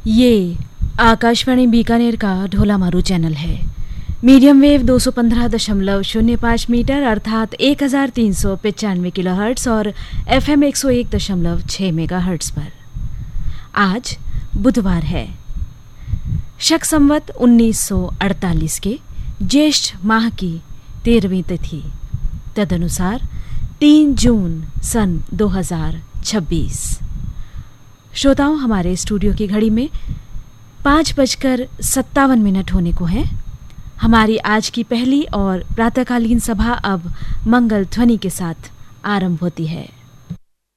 ये आकाशवाणी बीकानेर का ढोला मारू चैनल है। मीडियम वेव 215.05 मीटर अर्थात 1395 किलोहर्ट्ज़ और FM 101.6 मेगाहर्ट्ज़ पर। आज बुधवार है, शक संवत 1948 के ज्येष्ठ माह की 13वीं तिथि, तदनुसार 3 जून सन 2026। श्रोताओं, हमारे स्टूडियो की घड़ी में 5:57 होने को हैं। हमारी आज की पहली और प्रातःकालीन सभा अब मंगल ध्वनि के साथ आरंभ होती है।